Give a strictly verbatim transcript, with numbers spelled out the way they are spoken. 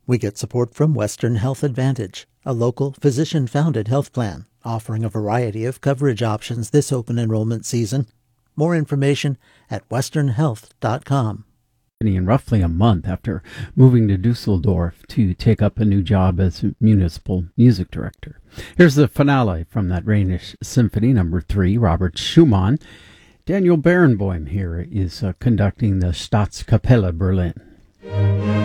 We get support from Western Health Advantage, a local physician-founded health plan offering a variety of coverage options this open enrollment season. More information at western health dot com. In roughly a month after moving to Dusseldorf to take up a new job as municipal music director. Here's the finale from that Rhenish Symphony number three, Robert Schumann. Daniel Barenboim here is uh, conducting the Staatskapelle Berlin.